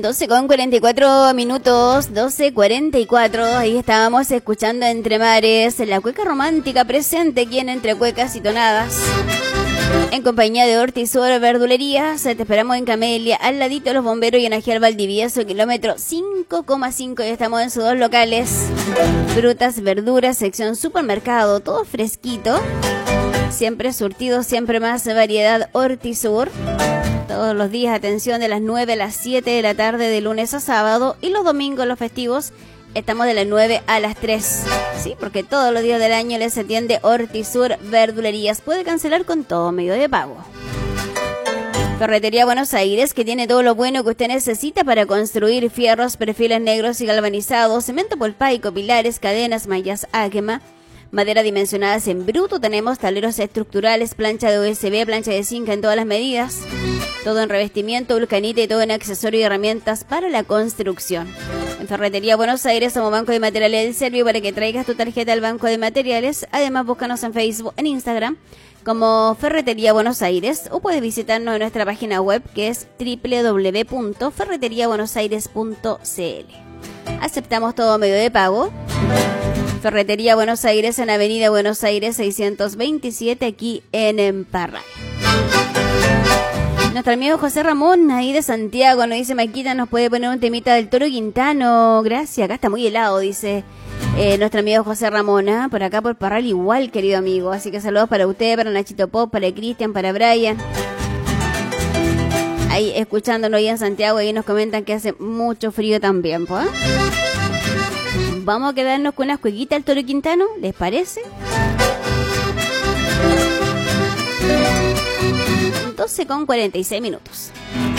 Bien, 12:44 minutos, 12:44. Ahí estábamos escuchando Entre Mares, la cueca romántica presente aquí en Entre Cuecas y Tonadas. En compañía de Hortisur Verdulerías, te esperamos en Camelia, al ladito de los bomberos y en Ajiar Valdivieso, kilómetro 5,5. Ya estamos en sus dos locales. Frutas, verduras, sección supermercado, todo fresquito. Siempre surtido, siempre más variedad. Hortisur. Todos los días, atención, de las 9 a las 7 de la tarde, de lunes a sábado. Y los domingos, los festivos, estamos de las 9 a las 3. Sí, porque todos los días del año les atiende Hortisur Verdulerías. Puede cancelar con todo medio de pago. Ferretería Buenos Aires, que tiene todo lo bueno que usted necesita para construir: fierros, perfiles negros y galvanizados, cemento polpaico, pilares, cadenas, mallas, áquema, madera dimensionadas en bruto. Tenemos tableros estructurales, plancha de USB, plancha de zinc en todas las medidas. Todo en revestimiento, vulcanita y todo en accesorios y herramientas para la construcción. En Ferretería Buenos Aires somos Banco de Materiales del Servio para que traigas tu tarjeta al Banco de Materiales. Además, búscanos en Facebook, en Instagram como Ferretería Buenos Aires, o puedes visitarnos en nuestra página web, que es www.ferreteriabuenosaires.cl. Aceptamos todo medio de pago. Ferretería Buenos Aires en Avenida Buenos Aires 627, aquí en Parral. Nuestro amigo José Ramón, ahí de Santiago, nos dice: Maquita, ¿nos puede poner un temita del Toro Quintano? Gracias, acá está muy helado, dice nuestro amigo José Ramón, ¿eh? Por acá por Parral igual, querido amigo. Así que saludos para usted, para Nachito Pop, para Cristian, para Brian. Ahí escuchándonos ahí en Santiago, y nos comentan que hace mucho frío también, ¿pues? Vamos a quedarnos con unas cuequitas del Toro Quintano, ¿les parece? 12:46 minutos.